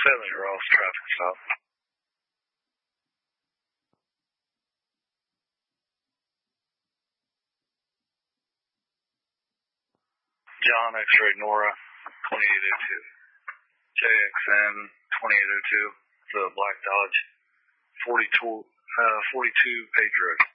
Failure Ross traffic stop. John X-ray Nora 2802. JXN 2802. The Black Dodge 42 Page Road.